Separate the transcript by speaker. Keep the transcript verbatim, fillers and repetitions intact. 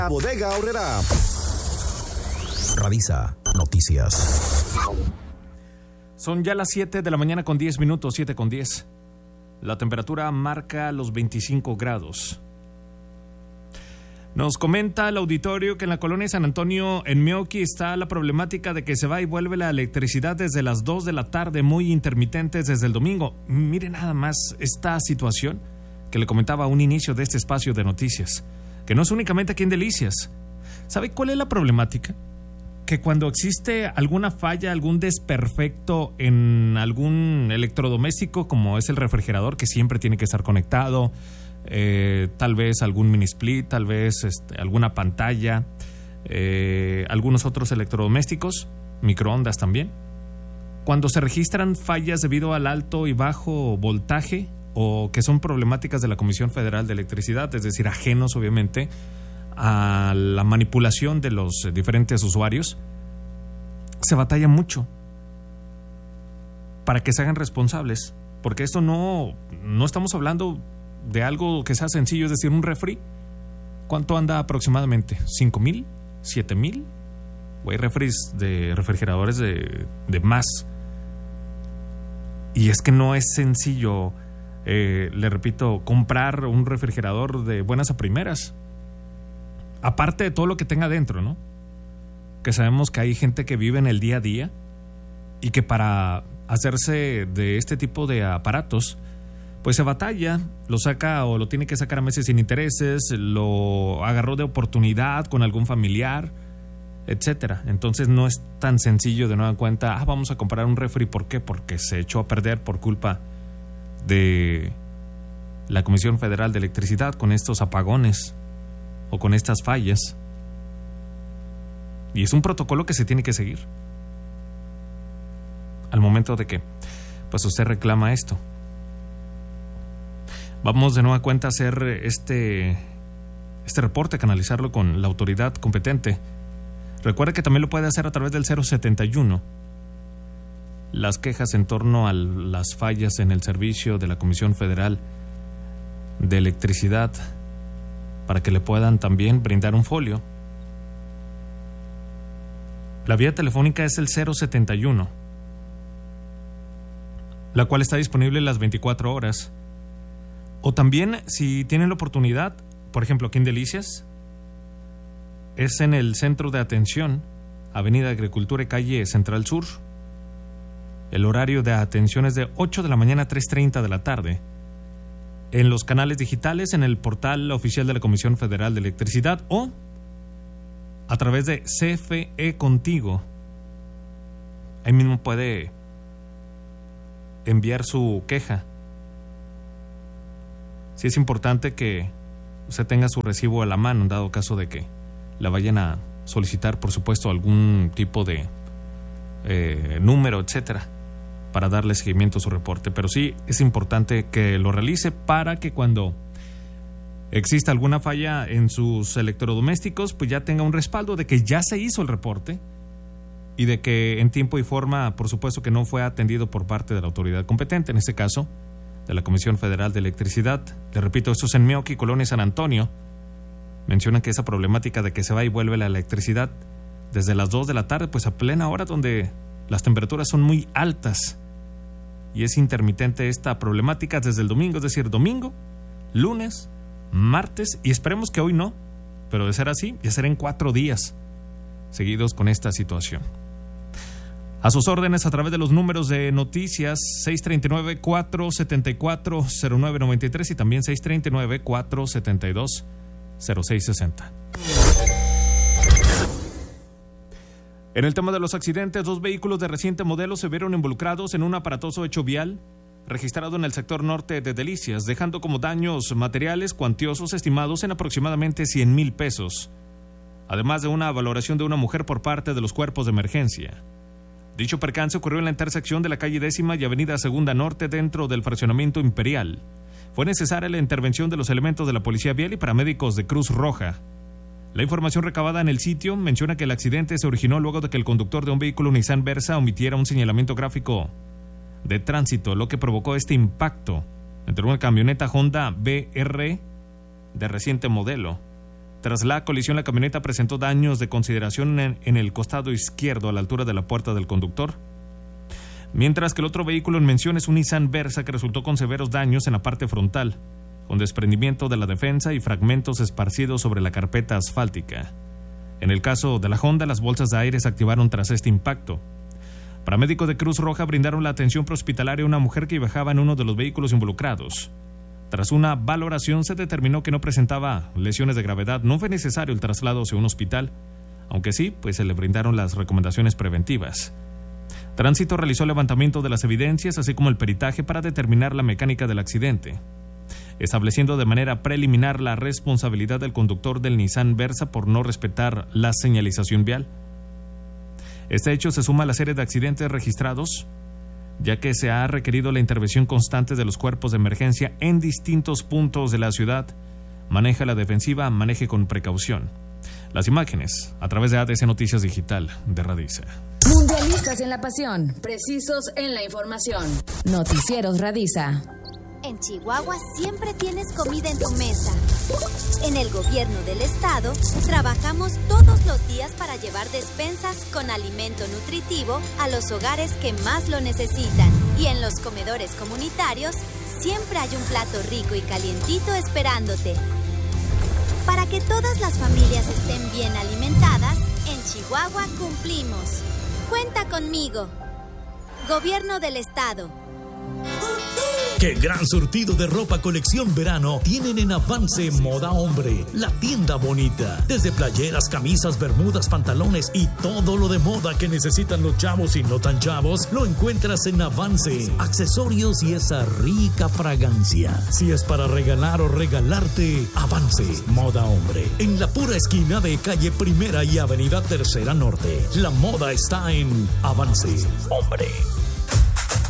Speaker 1: Bodega Aurrerá Radisa Noticias.
Speaker 2: Son ya las siete de la mañana con diez minutos, siete con diez. La temperatura marca los veinticinco grados. Nos comenta el auditorio que en la colonia San Antonio, en Meoqui, está la problemática de que se va y vuelve la electricidad desde las dos de la tarde, muy intermitentes desde el domingo. Mire nada más esta situación que le comentaba a un inicio de este espacio de noticias, que no es únicamente aquí en Delicias. ¿Sabe cuál es la problemática? Que cuando existe alguna falla, algún desperfecto en algún electrodoméstico, como es el refrigerador, que siempre tiene que estar conectado, eh, tal vez algún mini split, tal vez este, alguna pantalla, eh, algunos otros electrodomésticos, microondas también. Cuando se registran fallas debido al alto y bajo voltaje, o que son problemáticas de la Comisión Federal de Electricidad, es decir, ajenos obviamente a la manipulación de los diferentes usuarios, se batalla mucho para que se hagan responsables, porque esto no, no estamos hablando de algo que sea sencillo, es decir, un refri, ¿cuánto anda aproximadamente? ¿cinco mil? ¿siete mil? O hay refris de refrigeradores de, de más. Y es que no es sencillo, eh, le repito, comprar un refrigerador de buenas a primeras. Aparte de todo lo que tenga dentro, ¿no? Que sabemos que hay gente que vive en el día a día y que para hacerse de este tipo de aparatos, pues se batalla, lo saca o lo tiene que sacar a meses sin intereses, lo agarró de oportunidad con algún familiar, etcétera. Entonces no es tan sencillo de nueva cuenta, ah, vamos a comprar un refri. ¿Por qué? Porque se echó a perder por culpa de la Comisión Federal de Electricidad con estos apagones o con estas fallas. Y es un protocolo que se tiene que seguir al momento de que pues usted reclama esto. Vamos de nueva cuenta a hacer este, este reporte, canalizarlo con la autoridad competente. Recuerde que también lo puede hacer a través del cero setenta y uno. Las quejas en torno a las fallas en el servicio de la Comisión Federal de Electricidad, para que le puedan también brindar un folio. La vía telefónica es el cero setenta y uno, la cual está disponible las veinticuatro horas. O también, si tienen la oportunidad, por ejemplo, aquí en Delicias, es en el Centro de Atención, Avenida Agricultura y Calle Central Sur. El horario de atención es de ocho de la mañana a tres treinta de la tarde. En los canales digitales, en el portal oficial de la Comisión Federal de Electricidad o a través de C F E Contigo. Ahí mismo puede enviar su queja. Sí es importante que usted tenga su recibo a la mano en dado caso de que la vayan a solicitar, por supuesto, algún tipo de eh, número, etcétera, para darle seguimiento a su reporte. Pero sí es importante que lo realice para que cuando exista alguna falla en sus electrodomésticos, pues ya tenga un respaldo de que ya se hizo el reporte y de que en tiempo y forma, por supuesto, que no fue atendido por parte de la autoridad competente, en este caso de la Comisión Federal de Electricidad. Le repito, esto es en Meoqui, Colonia San Antonio. Mencionan que esa problemática de que se va y vuelve la electricidad desde las dos de la tarde, pues a plena hora donde las temperaturas son muy altas y es intermitente esta problemática desde el domingo, es decir, domingo, lunes, martes, y esperemos que hoy no, pero de ser así, ya serán cuatro días seguidos con esta situación. A sus órdenes a través de los números de noticias seis tres nueve, cuatro siete cuatro, cero nueve nueve tres y también seis tres nueve, cuatro siete dos, cero seis seis cero. En el tema de los accidentes, dos vehículos de reciente modelo se vieron involucrados en un aparatoso hecho vial registrado en el sector norte de Delicias, dejando como daños materiales cuantiosos estimados en aproximadamente cien mil pesos, además de una valoración de una mujer por parte de los cuerpos de emergencia. Dicho percance ocurrió en la intersección de la calle Décima y Avenida Segunda Norte dentro del fraccionamiento Imperial. Fue necesaria la intervención de los elementos de la Policía Vial y paramédicos de Cruz Roja. La información recabada en el sitio menciona que el accidente se originó luego de que el conductor de un vehículo Nissan Versa omitiera un señalamiento gráfico de tránsito, lo que provocó este impacto entre una camioneta Honda B R de reciente modelo Tras la colisión, la camioneta presentó daños de consideración en, en el costado izquierdo a la altura de la puerta del conductor, mientras que el otro vehículo en mención es un Nissan Versa que resultó con severos daños en la parte frontal, con desprendimiento de la defensa y fragmentos esparcidos sobre la carpeta asfáltica. En el caso de la Honda, las bolsas de aire se activaron tras este impacto. Paramédicos de Cruz Roja brindaron la atención prehospitalaria a una mujer que viajaba en uno de los vehículos involucrados. Tras una valoración se determinó que no presentaba lesiones de gravedad. No fue necesario el traslado hacia un hospital, aunque sí, pues se le brindaron las recomendaciones preventivas. Tránsito realizó el levantamiento de las evidencias, así como el peritaje para determinar la mecánica del accidente, estableciendo de manera preliminar la responsabilidad del conductor del Nissan Versa por no respetar la señalización vial. Este hecho se suma a la serie de accidentes registrados, ya que se ha requerido la intervención constante de los cuerpos de emergencia en distintos puntos de la ciudad. Maneja la defensiva, maneje con precaución. Las imágenes a través de A D C Noticias Digital de Radisa.
Speaker 3: Mundialistas en la pasión, precisos en la información. Noticieros Radisa.
Speaker 4: En Chihuahua siempre tienes comida en tu mesa. En el gobierno del estado trabajamos todos los días para llevar despensas con alimento nutritivo a los hogares que más lo necesitan. Y en los comedores comunitarios siempre hay un plato rico y calientito esperándote. Para que todas las familias estén bien alimentadas, en Chihuahua cumplimos. Cuenta conmigo. Gobierno del estado.
Speaker 5: ¡Qué gran surtido de ropa colección verano tienen en Avance Moda Hombre! La tienda bonita. Desde playeras, camisas, bermudas, pantalones y todo lo de moda que necesitan los chavos y no tan chavos, lo encuentras en Avance. Accesorios y esa rica fragancia. Si es para regalar o regalarte, Avance Moda Hombre. En la pura esquina de calle Primera y Avenida Tercera Norte. La moda está en Avance Hombre.